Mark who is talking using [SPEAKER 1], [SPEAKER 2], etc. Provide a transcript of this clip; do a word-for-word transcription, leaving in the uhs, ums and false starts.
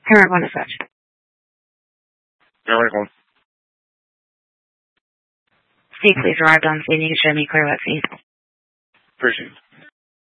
[SPEAKER 1] Parent one dispatch.
[SPEAKER 2] All right, hold on.
[SPEAKER 1] Steve, please arrived on scene. You can show me clear what scene.
[SPEAKER 2] Appreciate it.